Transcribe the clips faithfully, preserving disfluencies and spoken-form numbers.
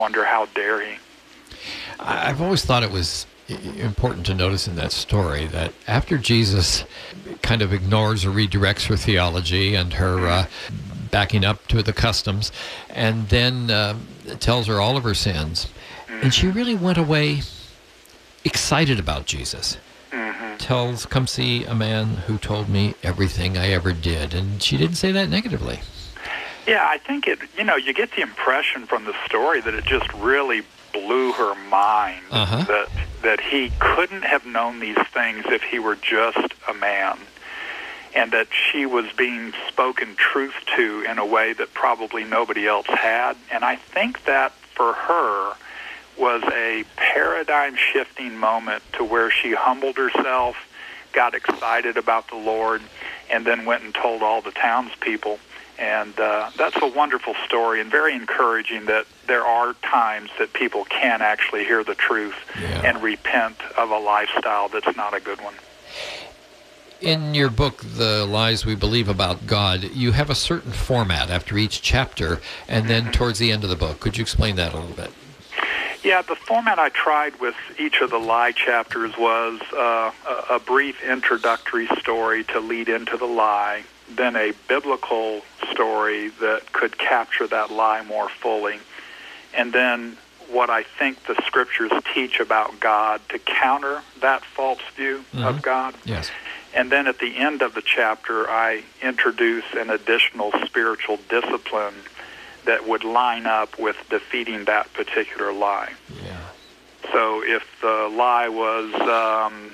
wonder, how dare he? I've always thought it was important to notice in that story that after Jesus kind of ignores or redirects her theology and her uh, backing up to the customs, and then uh, tells her all of her sins, mm-hmm. and she really went away excited about Jesus. Mm-hmm. Tells, come see a man who told me everything I ever did, and she didn't say that negatively. Yeah, I think it, you know, you get the impression from the story that it just really blew her mind, uh-huh. that that he couldn't have known these things if he were just a man, and that she was being spoken truth to in a way that probably nobody else had. And I think that for her was a paradigm-shifting moment to where she humbled herself, got excited about the Lord, and then went and told all the townspeople. And uh, that's a wonderful story and very encouraging that there are times that people can actually hear the truth yeah. and repent of a lifestyle that's not a good one. In your book, The Lies We Believe About God, you have a certain format after each chapter and then mm-hmm. towards the end of the book. Could you explain that a little bit? Yeah, the format I tried with each of the lie chapters was uh, a, a brief introductory story to lead into the lie, then a biblical story that could capture that lie more fully, and then what I think the scriptures teach about God to counter that false view mm-hmm. of God. Yes. And then at the end of the chapter, I introduce an additional spiritual discipline that would line up with defeating that particular lie. Yeah. So if the lie was um,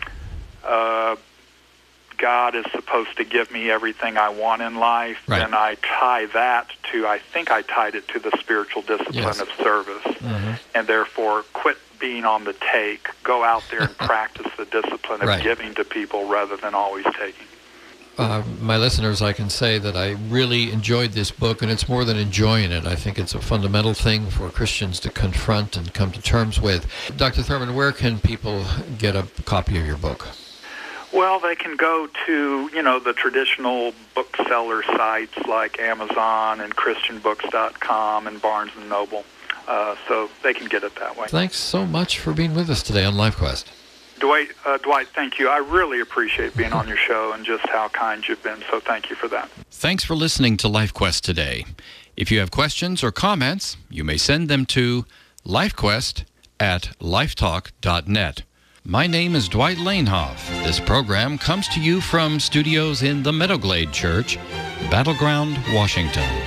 uh, God is supposed to give me everything I want in life, right. then I tie that to, I think I tied it to the spiritual discipline yes. of service, mm-hmm. and therefore quit being on the take, go out there and practice the discipline of right. giving to people rather than always taking. Uh, my listeners, I can say that I really enjoyed this book, and it's more than enjoying it. I think it's a fundamental thing for Christians to confront and come to terms with. Doctor Thurman, where can people get a copy of your book? Well, they can go to, you know, the traditional bookseller sites like Amazon and Christian books dot com and Barnes and Noble. Uh, so they can get it that way. Thanks so much for being with us today on LifeQuest. Dwight, uh, Dwight, thank you. I really appreciate being on your show and just how kind you've been, so thank you for that. Thanks for listening to LifeQuest today. If you have questions or comments, you may send them to LifeQuest at lifetalk dot net. My name is Dwight Lanehoff. This program comes to you from studios in the Meadowglade Church, Battleground, Washington.